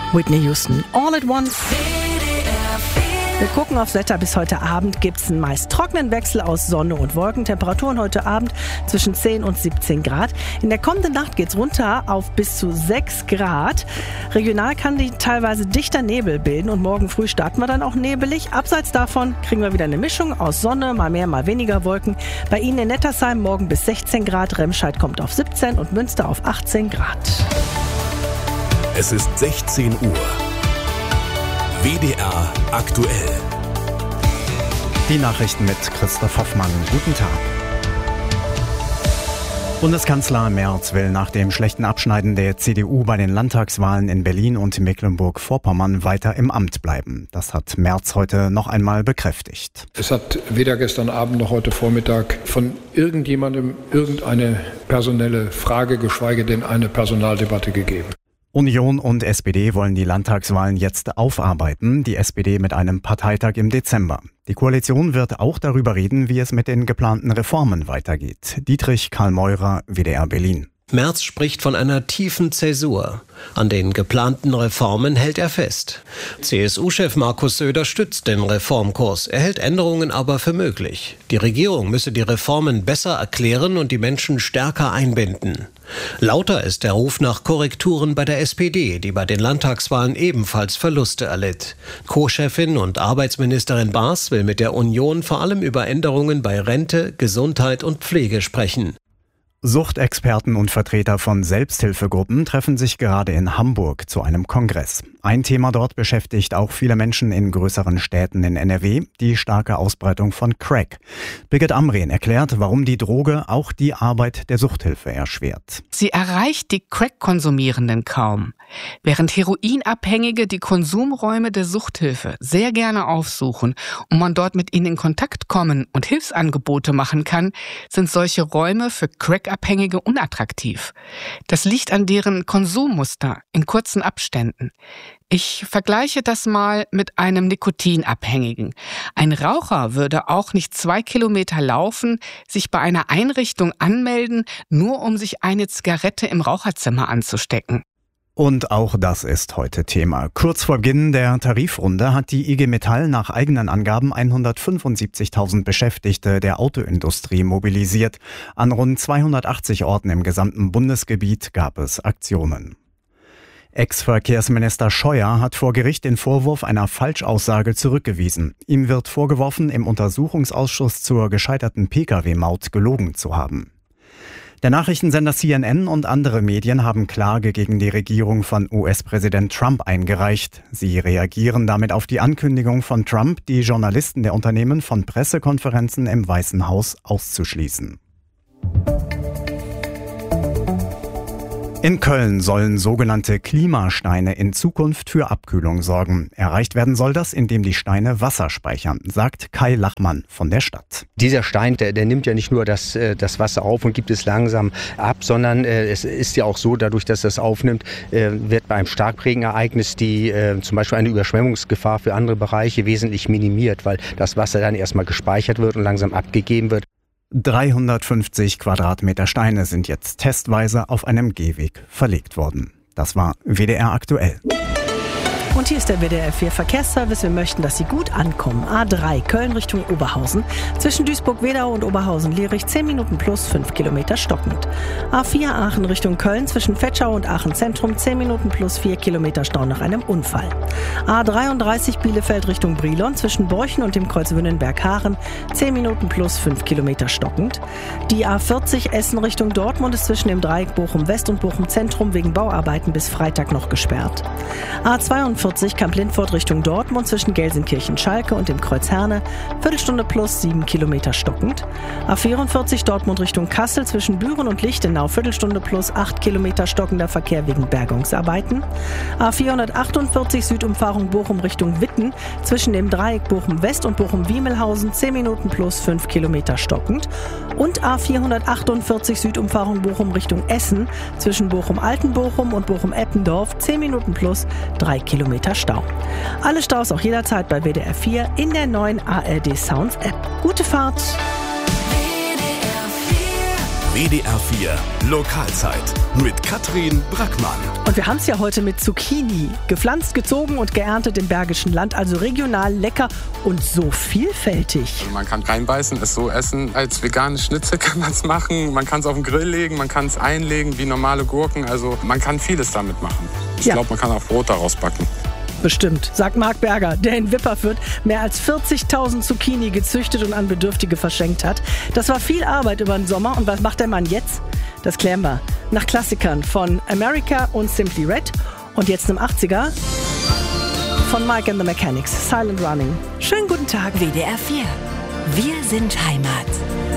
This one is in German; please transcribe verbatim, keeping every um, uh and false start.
Whitney Houston, All at Once. Wir gucken aufs Wetter. Bis heute Abend gibt es einen meist trockenen Wechsel aus Sonne und Wolken. Temperaturen heute Abend zwischen zehn und siebzehn Grad. In der kommenden Nacht geht es runter auf bis zu sechs Grad. Regional kann die teilweise dichter Nebel bilden und morgen früh starten wir dann auch nebelig. Abseits davon kriegen wir wieder eine Mischung aus Sonne, mal mehr, mal weniger Wolken. Bei Ihnen in Nettersheim morgen bis sechzehn Grad. Remscheid kommt auf siebzehn und Münster auf achtzehn Grad. Es ist sechzehn Uhr. W D R aktuell. Die Nachrichten mit Christoph Hoffmann. Guten Tag. Bundeskanzler Merz will nach dem schlechten Abschneiden der C D U bei den Landtagswahlen in Berlin und Mecklenburg-Vorpommern weiter im Amt bleiben. Das hat Merz heute noch einmal bekräftigt. Es hat weder gestern Abend noch heute Vormittag von irgendjemandem irgendeine personelle Frage, geschweige denn eine Personaldebatte gegeben. Union und S P D wollen die Landtagswahlen jetzt aufarbeiten, die S P D mit einem Parteitag im Dezember. Die Koalition wird auch darüber reden, wie es mit den geplanten Reformen weitergeht. Dietrich Karl Meurer, W D R Berlin. Merz spricht von einer tiefen Zäsur. An den geplanten Reformen hält er fest. C S U-Chef Markus Söder stützt den Reformkurs. Er hält Änderungen aber für möglich. Die Regierung müsse die Reformen besser erklären und die Menschen stärker einbinden. Lauter ist der Ruf nach Korrekturen bei der S P D, die bei den Landtagswahlen ebenfalls Verluste erlitt. Co-Chefin und Arbeitsministerin Baas will mit der Union vor allem über Änderungen bei Rente, Gesundheit und Pflege sprechen. Suchtexperten und Vertreter von Selbsthilfegruppen treffen sich gerade in Hamburg zu einem Kongress. Ein Thema dort beschäftigt auch viele Menschen in größeren Städten in N R W, die starke Ausbreitung von Crack. Birgit Amrehn erklärt, warum die Droge auch die Arbeit der Suchthilfe erschwert. Sie erreicht die Crack-Konsumierenden kaum. Während Heroinabhängige die Konsumräume der Suchthilfe sehr gerne aufsuchen und man dort mit ihnen in Kontakt kommen und Hilfsangebote machen kann, sind solche Räume für Crack-Abhängige unattraktiv. Das liegt an deren Konsummuster in kurzen Abständen. Ich vergleiche das mal mit einem Nikotinabhängigen. Ein Raucher würde auch nicht zwei Kilometer laufen, sich bei einer Einrichtung anmelden, nur um sich eine Zigarette im Raucherzimmer anzustecken. Und auch das ist heute Thema. Kurz vor Beginn der Tarifrunde hat die I G Metall nach eigenen Angaben hundertfünfundsiebzigtausend Beschäftigte der Autoindustrie mobilisiert. An rund zweihundertachtzig Orten im gesamten Bundesgebiet gab es Aktionen. Ex-Verkehrsminister Scheuer hat vor Gericht den Vorwurf einer Falschaussage zurückgewiesen. Ihm wird vorgeworfen, im Untersuchungsausschuss zur gescheiterten P K W-Maut gelogen zu haben. Der Nachrichtensender C N N und andere Medien haben Klage gegen die Regierung von U S-Präsident Trump eingereicht. Sie reagieren damit auf die Ankündigung von Trump, die Journalisten der Unternehmen von Pressekonferenzen im Weißen Haus auszuschließen. In Köln sollen sogenannte Klimasteine in Zukunft für Abkühlung sorgen. Erreicht werden soll das, indem die Steine Wasser speichern, sagt Kai Lachmann von der Stadt. Dieser Stein, der, der nimmt ja nicht nur das, das Wasser auf und gibt es langsam ab, sondern äh, es ist ja auch so, dadurch, dass es aufnimmt, äh, wird bei einem Starkregenereignis die äh, zum Beispiel eine Überschwemmungsgefahr für andere Bereiche wesentlich minimiert, weil das Wasser dann erstmal gespeichert wird und langsam abgegeben wird. dreihundertfünfzig Quadratmeter Steine sind jetzt testweise auf einem Gehweg verlegt worden. Das war W D R aktuell. Und hier ist der W D R vier Verkehrsservice. Wir möchten, dass Sie gut ankommen. A drei Köln Richtung Oberhausen. Zwischen Duisburg-Wedau und Oberhausen-Lierich zehn Minuten plus fünf Kilometer stockend. A vier Aachen Richtung Köln. Zwischen Vetschau und Aachen Zentrum zehn Minuten plus vier Kilometer Stau nach einem Unfall. A dreiunddreißig Bielefeld Richtung Brilon. Zwischen Borchen und dem Kreuz Wünnenberg-Haaren zehn Minuten plus fünf Kilometer stockend. Die A vierzig Essen Richtung Dortmund ist zwischen dem Dreieck Bochum-West und Bochum-Zentrum wegen Bauarbeiten bis Freitag noch gesperrt. A zweiundvierzig Kamp-Lindfort Richtung Dortmund zwischen Gelsenkirchen-Schalke und dem Kreuz Herne, Viertelstunde plus sieben Kilometer stockend. A vierundvierzig Dortmund Richtung Kassel zwischen Büren und Lichtenau, Viertelstunde plus acht Kilometer stockender Verkehr wegen Bergungsarbeiten. A vierhundertachtundvierzig Südumfahrung Bochum Richtung Witten zwischen dem Dreieck Bochum-West und Bochum-Wiemelhausen, zehn Minuten plus fünf Kilometer stockend. Und A vierhundertachtundvierzig Südumfahrung Bochum Richtung Essen zwischen Bochum-Altenbochum und Bochum-Eppendorf, zehn Minuten plus drei Kilometer Stau. Alle Staus auch jederzeit bei W D R vier in der neuen A R D Sounds App. Gute Fahrt! W D R vier Lokalzeit mit Katrin Brackmann. Und wir haben es ja heute mit Zucchini. Gepflanzt, gezogen und geerntet im Bergischen Land. Also regional, lecker und so vielfältig. Man kann reinbeißen, es so essen. Als veganes Schnitzel kann man es machen. Man kann es auf den Grill legen, man kann es einlegen wie normale Gurken. Also man kann vieles damit machen. Ich Ja. glaube, man kann auch Brot daraus backen. Bestimmt, sagt Marc Berger, der in Wipperfürth mehr als vierzigtausend Zucchini gezüchtet und an Bedürftige verschenkt hat. Das war viel Arbeit über den Sommer. Und was macht der Mann jetzt? Das klären wir. Nach Klassikern von America und Simply Red. Und jetzt im achtziger von Mike and the Mechanics, Silent Running. Schönen guten Tag. W D R vier. Wir sind Heimat.